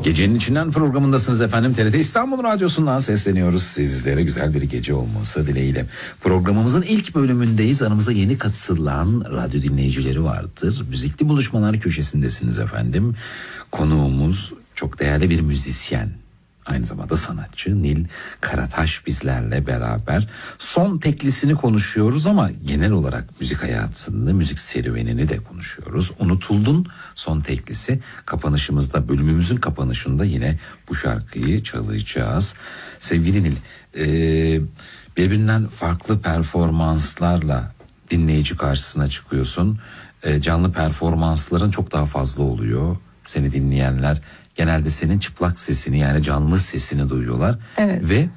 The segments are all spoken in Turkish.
Gecenin içinden programındasınız efendim. TRT İstanbul Radyosu'ndan sesleniyoruz sizlere, güzel bir gece olması dileğiyle. Programımızın ilk bölümündeyiz. Aramızda yeni katılan radyo dinleyicileri vardır. Müzikli buluşmalar köşesindesiniz efendim. Konuğumuz çok değerli bir müzisyen, aynı zamanda sanatçı Nil Karataş bizlerle beraber. Son teklisini konuşuyoruz ama genel olarak müzik hayatını, müzik serüvenini de konuşuyoruz. Unutuldun son teklisi. Kapanışımızda, bölümümüzün kapanışında yine bu şarkıyı çalacağız. Sevgili Nil, birbirinden farklı performanslarla dinleyici karşısına çıkıyorsun. Canlı performansların çok daha fazla oluyor. Seni dinleyenler genelde senin çıplak sesini, yani canlı sesini duyuyorlar. Evet. Ve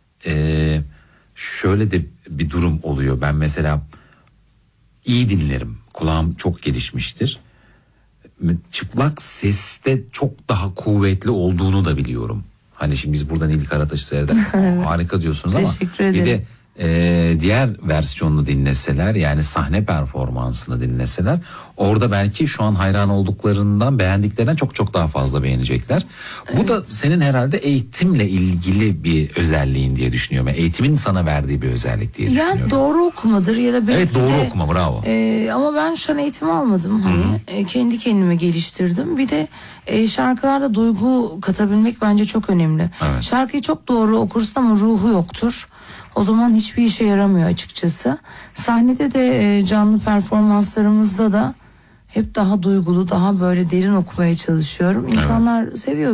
şöyle de bir durum oluyor. Ben mesela iyi dinlerim. Kulağım çok gelişmiştir. Çıplak seste çok daha kuvvetli olduğunu da biliyorum. Hani şimdi biz buradan Nil Karataş'ı seyrederken harika diyorsunuz ama bir de diğer versiyonunu dinleseler, yani sahne performansını dinleseler, orada belki şu an hayran olduklarından, beğendiklerinden çok çok daha fazla beğenecekler. Evet. Bu da senin herhalde eğitimle ilgili bir özelliğin diye düşünüyorum. Eğitimin sana verdiği bir özellik diye düşünüyorum. Yani doğru okumadır ya da belki evet, doğru okuma, bravo. Ama ben şan eğitimi almadım. Hani kendi kendime geliştirdim. Bir de şarkılarda duygu katabilmek bence çok önemli. Evet. Şarkıyı çok doğru okursun ama ruhu yoktur. O zaman hiçbir işe yaramıyor açıkçası. Sahnede de canlı performanslarımızda da hep daha duygulu, daha böyle derin okumaya çalışıyorum. İnsanlar seviyor,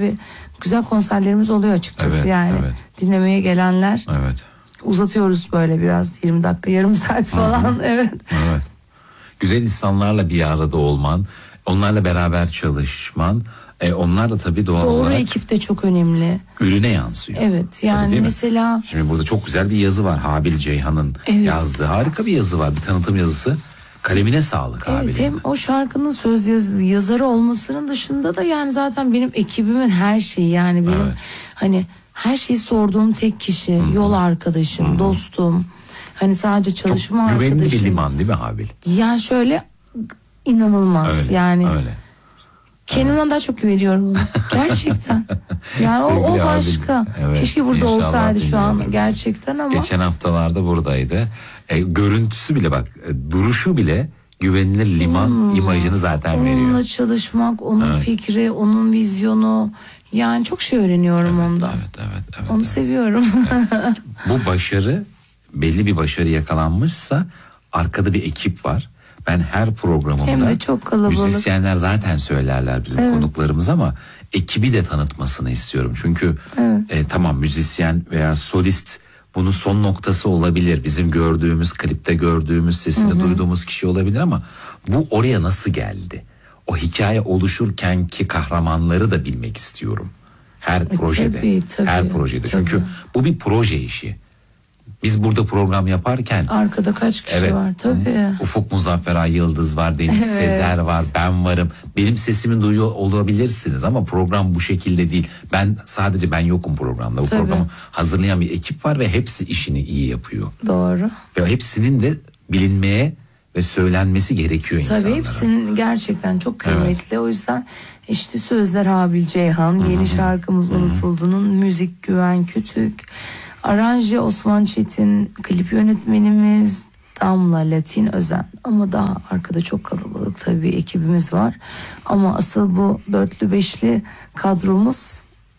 güzel konserlerimiz oluyor açıkçası. Evet, yani evet. Dinlemeye gelenler. Evet. Uzatıyoruz böyle biraz, 20 dakika, yarım saat falan. Evet. Evet. Güzel insanlarla bir arada olman, onlarla beraber çalışman, onlar da tabii doğal olarak. Doğru ekip de çok önemli. Ürüne yansıyor. Evet, yani mesela. Şimdi burada çok güzel bir yazı var. Habil Ceyhan'ın yazdığı harika bir yazı var. Bir tanıtım yazısı. Kalemine sağlık Habil'in. Evet, hem o şarkının söz yazarı olmasının dışında da yani zaten benim ekibimin her şeyi, yani benim hani her şeyi sorduğum tek kişi, yol arkadaşım, dostum. Hani sadece çalışma çok arkadaşım. güvenli bir liman değil mi Habil? Yani şöyle inanılmaz öyle, yani. Öyle. Kendimden daha çok güveniyorum ona. Gerçekten. Yani o başka. Evet, keşke burada inşallah olsaydı şu an dinliyordur. gerçekten ama. Geçen haftalarda buradaydı. Görüntüsü bile bak, duruşu bile güvenilir liman imajını zaten veriyor. Onunla çalışmak, onun fikri, onun vizyonu. Yani çok şey öğreniyorum ondan. Evet. Onu seviyorum. Evet. Bu başarı, belli bir başarı yakalanmışsa arkada bir ekip var. Ben her programımda, hem de çok kalabalık. Müzisyenler zaten söylerler bizim konuklarımız ama ekibi de tanıtmasını istiyorum. Çünkü tamam, müzisyen veya solist bunun son noktası olabilir. Bizim gördüğümüz, klipte gördüğümüz, sesini duyduğumuz kişi olabilir ama bu oraya nasıl geldi? O hikaye oluşurkenki kahramanları da bilmek istiyorum. Her projede. Tabii, her projede. Tabii. Çünkü bu bir proje işi. Biz burada program yaparken arkada kaç kişi var tabii. Ufuk Muzaffer Ay Yıldız var, Deniz Sezer var, ben varım. Benim sesimi duyuyor olabilirsiniz ama program bu şekilde değil. Sadece ben yokum programda. Bu programı hazırlayan bir ekip var ve hepsi işini iyi yapıyor. Doğru. Ve hepsinin de bilinmeye ve söylenmesi gerekiyor insanlara. Tabii hepsinin gerçekten çok kıymetli. Evet. O yüzden işte sözler Habil Ceyhan, yeni şarkımız Unutuldu'nun müzik Güven Kütük, aranje Osman Çetin, klip yönetmenimiz Damla Latin Özen. Ama daha arkada çok kalabalık tabii ekibimiz var. Ama asıl bu dörtlü beşli kadromuz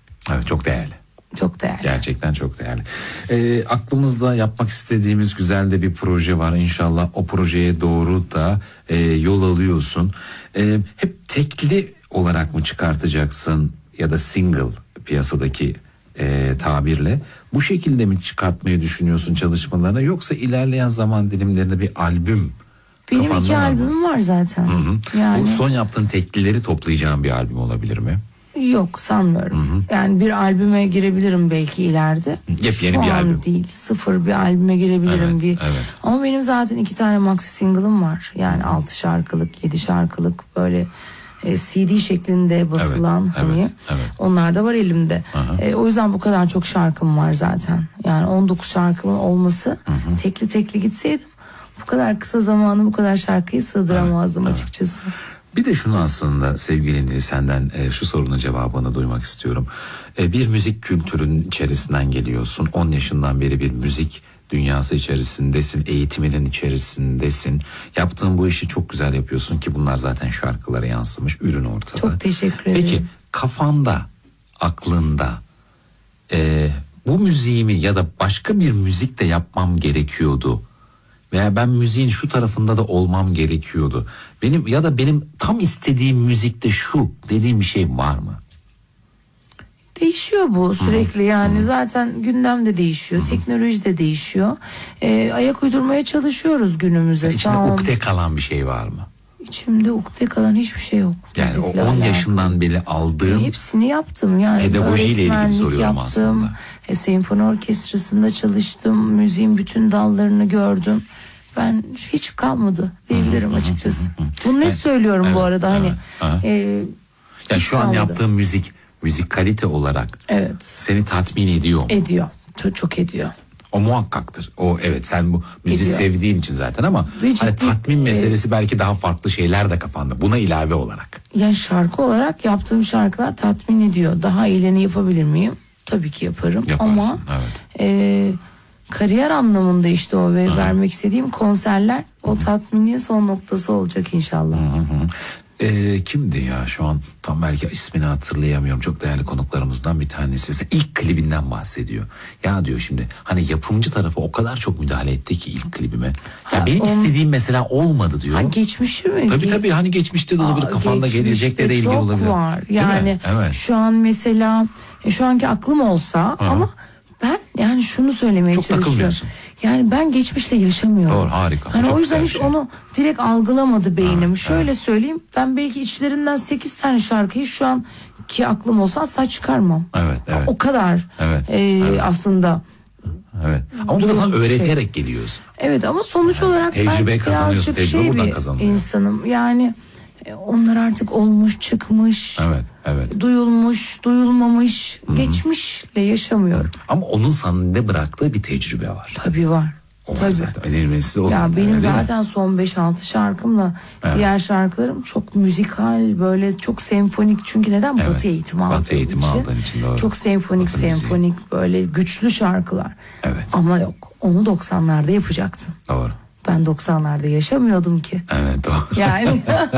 çok değerli. Çok değerli. Gerçekten çok değerli. Aklımızda yapmak istediğimiz güzel de bir proje var. İnşallah o projeye doğru da yol alıyorsun. Hep tekli olarak mı çıkartacaksın ya da single piyasadaki tabirle bu şekilde mi çıkartmayı düşünüyorsun çalışmalarına, yoksa ilerleyen zaman dilimlerinde bir albüm? Benim 2 albümüm var zaten. Yani bu son yaptığın teklileri toplayacağın bir albüm olabilir mi? Yok, sanmıyorum. Yani bir albüme girebilirim belki ileride. Yepyeni bir albüm değil, sıfır bir albüme girebilirim. Ama benim zaten 2 tane maxi single'ım var. Yani 6 şarkılık, 7 şarkılık böyle CD şeklinde basılan onlar da var elimde. O yüzden bu kadar çok şarkım var zaten. Yani 19 şarkımın olması, tekli gitseydim bu kadar kısa zamanı bu kadar şarkıyı sığdıramazdım açıkçası. Bir de şunu aslında sevgili Nil, senden şu sorunun cevabını duymak istiyorum. Bir müzik kültürünün içerisinden geliyorsun. 10 yaşından beri bir müzik dünyası içerisindesin. Eğitiminin içerisindesin. Yaptığın bu işi çok güzel yapıyorsun ki bunlar zaten şarkılara yansımış. Ürün ortada. Çok teşekkür ederim. Peki kafanda, aklında bu müziğimi ya da başka bir müzik de yapmam gerekiyordu veya ben müziğin şu tarafında da olmam gerekiyordu, benim tam istediğim müzikte şu dediğim bir şey var mı? Değişiyor bu sürekli yani. Zaten gündem de değişiyor, teknoloji de değişiyor. Ayak uydurmaya çalışıyoruz günümüze. İçinde ukde kalan bir şey var mı? İçimde ukde kalan hiçbir şey yok. Yani o 10 yaşından beri aldığım hepsini yaptım yani. Pedagojiyle ilgili soruyorum yaptım, aslında. Senfoni orkestrasında çalıştım. Müziğin bütün dallarını gördüm. Ben hiç kalmadı diyebilirim açıkçası. Bunu net söylüyorum bu arada. Hani yani şu an yaptığım müzik kalite olarak seni tatmin ediyor mu? Ediyor. Çok ediyor. O muhakkaktır. O evet, sen bu müziği sevdiğin için zaten ama hani tatmin meselesi belki daha farklı şeyler de kafanda. Buna ilave olarak. Yani şarkı olarak yaptığım şarkılar tatmin ediyor. Daha iyilerini yapabilir miyim? Tabii ki yaparım. Yaparsın, ama kariyer anlamında işte o ve vermek istediğim konserler o tatminin son noktası olacak inşallah. Kimdi ya şu an tam belki ismini hatırlayamıyorum, çok değerli konuklarımızdan bir tanesi mesela ilk klibinden bahsediyor. Ya diyor şimdi hani yapımcı tarafı o kadar çok müdahale etti ki ilk klibime. Ya benim istediğim mesela olmadı diyor. Geçmişi mi? Tabii hani geçmişte de olabilir, kafanda gelecekle de ilgili olabilir. Çok var yani şu an mesela şu anki aklım olsa ama ben yani şunu söylemeye çok çalışıyorum. Yani ben geçmişle yaşamıyorum. Doğru, harika. Hani o yüzden hiç onu direkt algılamadı beynim. Şöyle söyleyeyim, ben belki içlerinden 8 tane şarkıyı şu anki aklım olsa asla çıkarmam. Evet. O kadar aslında. Evet. Ama bu da sana öğreterek geliyorsun. Evet ama sonuç olarak tecrübe ben kazanıyorsun. Tecrübe buradan kazanılıyor. İnsanım. Yani onlar artık olmuş, çıkmış. Evet. Duyulmuş, duyulmamış. Geçmişle yaşamıyorum. Ama onun sana ne bıraktığı bir tecrübe var. Tabii var. Tabii. Ya benim zaten son 5-6 şarkımla diğer şarkılarım çok müzikal, böyle çok senfonik. Çünkü neden? Batı eğitimi aldığım için doğru. Çok senfonik böyle güçlü şarkılar. Evet. Ama yok. Onu 90'larda yapacaktın. Doğru. Ben 90'larda yaşamıyordum ki. Evet, doğru. Yani.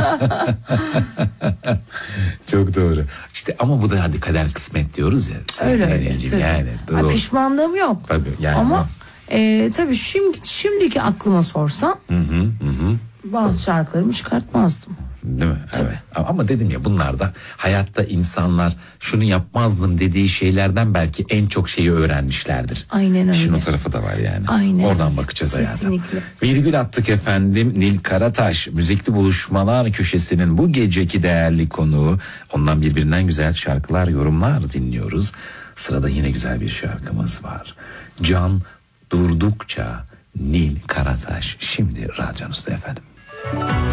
Çok doğru. İşte ama bu da hadi kader kısmet diyoruz ya. Öyle. Yani. Pişmanlığım yok. Tabii yani. Ama tabii şimdiki aklıma sorsam bazı şarkılarımı çıkartmazdım. Değil mi? Tabii. Evet. Ama dedim ya, bunlar da hayatta insanlar şunu yapmazdım dediği şeylerden belki en çok şeyi öğrenmişlerdir. Aynen öyle. Şunun tarafı da var yani. Aynen. Oradan bakacağız hayata. Kesinlikle. Virgül attık efendim. Nil Karataş Müzikli Buluşmalar Köşesi'nin bu geceki değerli konuğu. Ondan birbirinden güzel şarkılar, yorumlar dinliyoruz. Sırada yine güzel bir şarkımız var. Can Durdukça Nil Karataş şimdi radyonuzda efendim.